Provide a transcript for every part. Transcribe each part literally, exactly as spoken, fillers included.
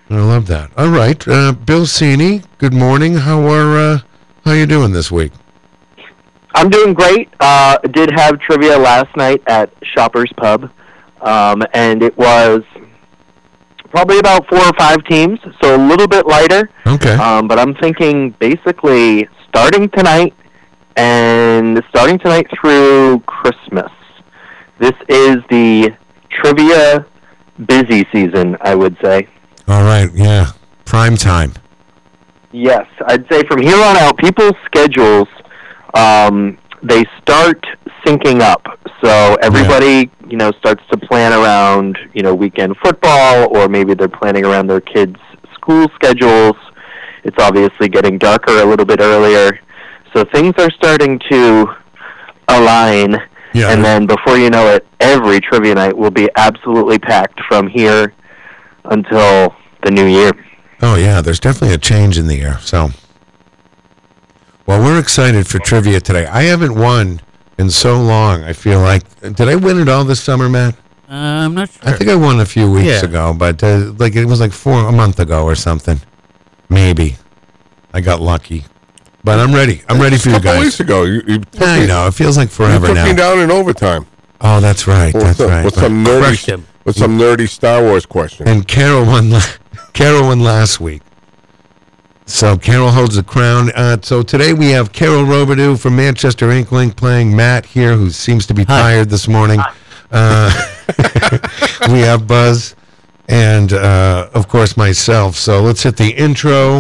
I love that. All right, uh, Bill Cini, good morning. How are uh, how you doing this week? I'm doing great. Uh, did have trivia last night at Shoppers Pub, um, and it was probably about four or five teams, so a little bit lighter. Okay. Um, but I'm thinking basically starting tonight and starting tonight through Christmas. This is the trivia busy season, I would say. All right, yeah, prime time. Yes, I'd say from here on out, people's schedules, um, they start syncing up. So everybody, yeah. you know, starts to plan around, you know, weekend football, or maybe they're planning around their kids' school schedules. It's obviously getting darker a little bit earlier. So things are starting to align. Yeah. And then before you know it, every trivia night will be absolutely packed from here until the new year. Oh, yeah, there's definitely a change in the air. So, well, we're excited for trivia today. I haven't won in so long, I feel like. Did I win it all this summer, Matt? Uh, I'm not sure. I think I won a few weeks yeah. ago, but uh, like it was like four a month ago or something. Maybe. I got lucky. But I'm ready. I'm ready for you guys. A couple weeks ago. You, you took I me, know. It feels like forever you took now. me down in overtime. Oh, that's right. With That's some, right. With but some nerdy, with some nerdy Star Wars question. And Carol won. Carol won last week. So Carol holds the crown. Uh, so today we have Carol Robidoux from Manchester Inkling playing Matt here, who seems to be Hi. tired this morning. Uh, we have Buzz and, uh, of course, myself. So let's hit the intro.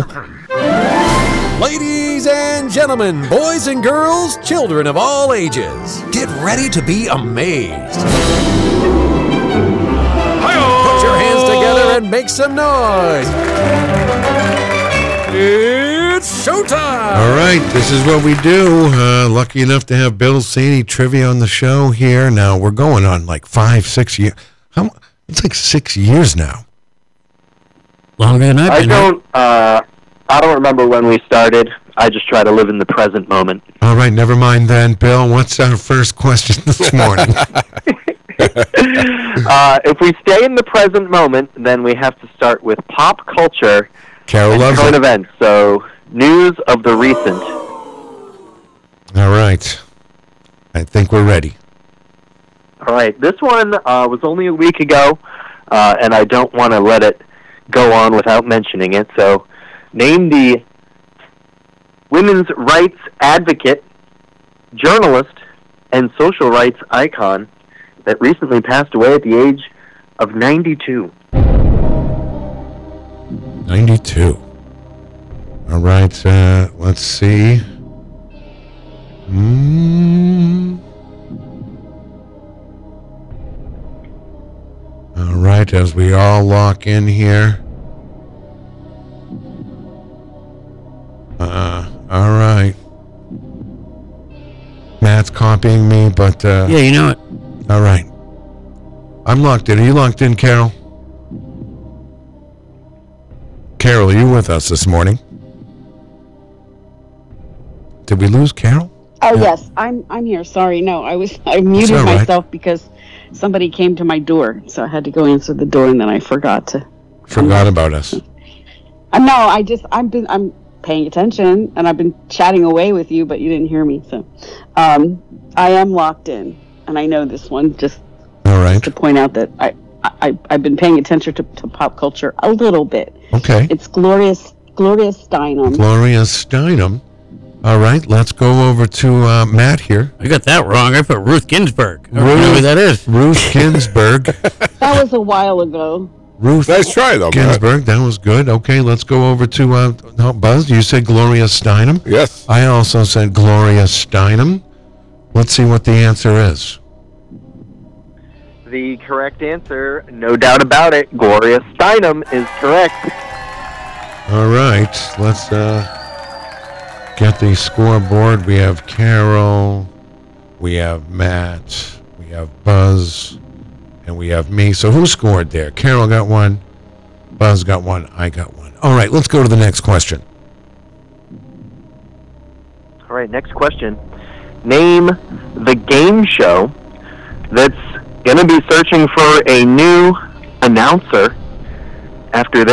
Ladies and gentlemen, boys and girls, children of all ages, get ready to be amazed. Put your hands together and make some noise. It's showtime! All right, this is what we do. Uh, lucky enough to have Bill Cini trivia on the show here. Now, we're going on like five, six years. How? It's like six years now. Longer than I've I been. don't, uh, I don't remember when we started. I just try to live in the present moment. All right, never mind then. Bill, what's our first question this morning? uh, if we stay in the present moment, then we have to start with pop culture Carol and loves current it. events. So, news of the recent. All right. I think we're ready. All right, this one uh, was only a week ago, uh, and I don't want to let it go on without mentioning it. So, name the women's rights advocate, journalist, and social rights icon that recently passed away at the age of ninety-two. ninety-two. All right, uh, let's see. Mm. All right, as we all lock in here. Uh, all right. Matt's copying me, but... Uh, Yeah, you know it. All right. I'm locked in. Are you locked in, Carol? Carol, are you with us this morning? Did we lose Carol? Oh, yes. I'm I'm here. Sorry. No, I was I muted all right. myself because somebody came to my door, so I had to go answer the door, and then I forgot to. Forgot about us. Uh, no, I just I've been I'm paying attention, and I've been chatting away with you, but you didn't hear me. So, um, I am locked in, and I know this one. Just All right. to point out that I I I've been paying attention to, to pop culture a little bit. Okay. It's Gloria Gloria Steinem. Gloria Steinem. All right, let's go over to uh, Matt here. I got that wrong. I put Ruth Ginsburg. I don't Ruth- know who that is. Ruth Ginsburg. That was a while ago. Ruth Nice try, though, Matt. Ginsburg. That was good. Okay, let's go over to uh, no, Buzz. You said Gloria Steinem. Yes. I also said Gloria Steinem. Let's see what the answer is. The correct answer, no doubt about it, Gloria Steinem is correct. All right, let's uh, get the scoreboard. We have Carol, we have Matt, we have Buzz, and we have me. So who scored there? Carol got one, Buzz got one, I got one. All right, let's go to the next question. All right, next question. Name the game show that's going to be searching for a new announcer after this.